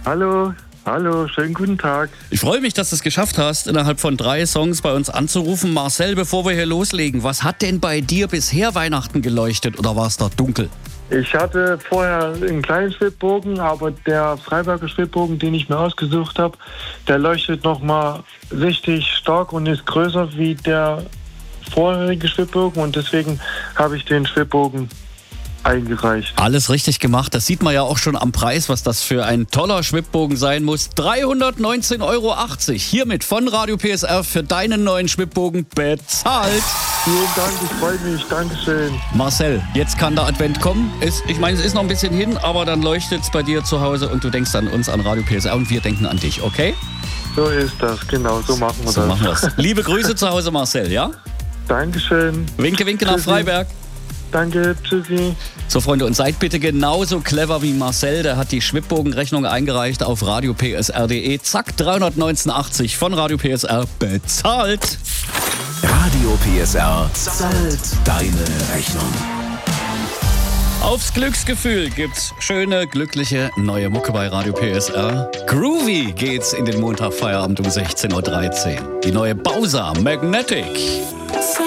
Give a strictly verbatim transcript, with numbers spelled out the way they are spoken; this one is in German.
Hallo, hallo, schönen guten Tag. Ich freue mich, dass du es geschafft hast, innerhalb von drei Songs bei uns anzurufen. Marcel, bevor wir hier loslegen, was hat denn bei dir bisher Weihnachten geleuchtet oder war es da dunkel? Ich hatte vorher einen kleinen Schwibbogen, aber der Freiberger Schwibbogen, den ich mir ausgesucht habe, der leuchtet nochmal richtig stark und ist größer wie der vorherige Schwibbogen und deswegen habe ich den Schwibbogen eingereicht. Alles richtig gemacht. Das sieht man ja auch schon am Preis, was das für ein toller Schwibbogen sein muss. dreihundertneunzehn Euro achtzig. Hiermit von Radio P S R für deinen neuen Schwibbogen bezahlt. Vielen Dank, ich freue mich. Dankeschön. Marcel, jetzt kann der Advent kommen. Ist, ich meine, es ist noch ein bisschen hin, aber dann leuchtet es bei dir zu Hause und du denkst an uns, an Radio P S R und wir denken an dich, okay? So ist das, genau. So machen wir so das. Machen wir's. Liebe Grüße zu Hause, Marcel, ja? Dankeschön. Winke, winke nach Freiberg. Danke, tschüssi. So, Freunde, und seid bitte genauso clever wie Marcel. Der hat die Schwibbogenrechnung eingereicht auf radio p s r punkt d e. Zack, dreihundertneunzehn Euro achtzig von Radio P S R bezahlt. Radio P S R zahlt deine Rechnung. Aufs Glücksgefühl gibt's schöne, glückliche, neue Mucke bei Radio P S R. Groovy geht's in den Montagfeierabend um sechzehn Uhr dreizehn. Die neue Bowser Magnetic.